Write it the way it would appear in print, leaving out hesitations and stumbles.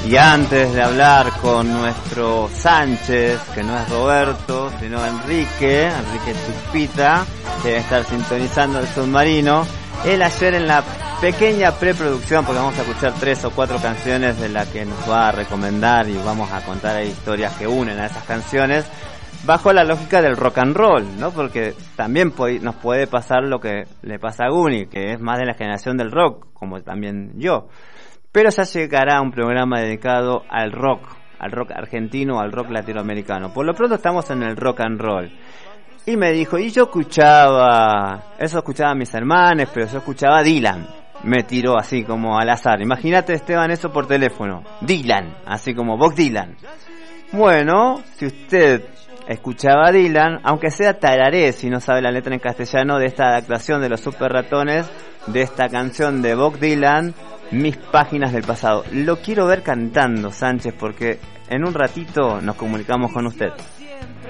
Y antes de hablar con nuestro Sánchez, que no es Roberto, sino Enrique Tuspita, que debe estar sintonizando el submarino, él ayer en la pequeña preproducción, porque vamos a escuchar 3 o 4 canciones de las que nos va a recomendar y vamos a contar ahí historias que unen a esas canciones, bajo la lógica del rock and roll, ¿no? Porque también nos puede pasar lo que le pasa a Guni, que es más de la generación del rock, como también yo. Pero ya llegará un programa dedicado al rock argentino, al rock latinoamericano. Por lo pronto estamos en el rock and roll. Y me dijo, y yo escuchaba mis hermanos, pero yo escuchaba Dylan. Me tiró así como al azar. Imagínate, Esteban, eso por teléfono. Dylan, así como Bob Dylan. Bueno, si usted escuchaba Dylan, aunque sea tararé si no sabe la letra en castellano de esta adaptación de los Super Ratones, de esta canción de Bob Dylan, Mis páginas del pasado. Lo quiero ver cantando, Sánchez, porque en un ratito nos comunicamos con usted.